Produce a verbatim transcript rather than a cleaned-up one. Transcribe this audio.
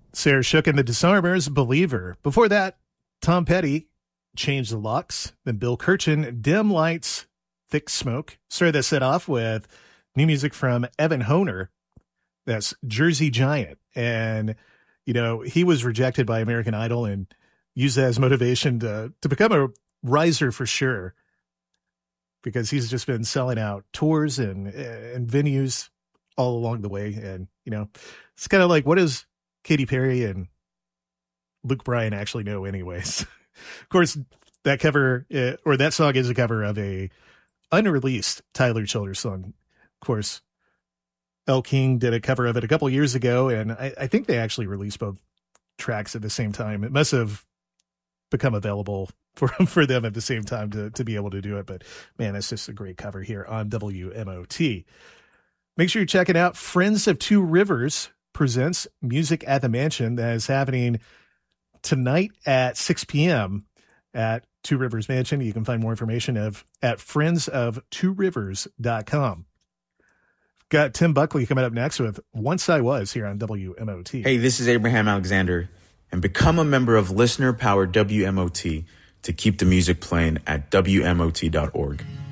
Sarah Shook and the Disarmers, Believer. Before that, Tom Petty, Change the Locks. Then Bill Kirchen, Dim Lights, Thick Smoke. Started that set off with new music from Evan Honer. That's Jersey Giant. And, you know, he was rejected by American Idol and used that as motivation to, to become a riser for sure. Because he's just been selling out tours and, and venues all along the way. And, you know, it's kind of like, what does Katy Perry and Luke Bryan actually know anyways? Of course, that cover, uh, or that song is a cover of a unreleased Tyler Childers song. Of course, Elle King did a cover of it a couple years ago, and I, I think they actually released both tracks at the same time. It must have become available for for them at the same time to, to be able to do it. But man, it's just a great cover here on W M O T. Make sure you're checking out Friends of Two Rivers presents Music at the Mansion. That is happening tonight at six p.m. at Two Rivers Mansion. You can find more information of at friends of two rivers dot com. Got Tim Buckley coming up next with Once I Was here on W M O T. Hey, this is Abraham Alexander, and become a member of listener-powered W M O T to keep the music playing at W M O T dot org.